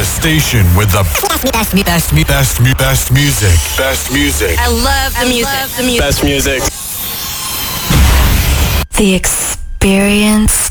The station with the best music. Best music. I love the music. Best music. The experience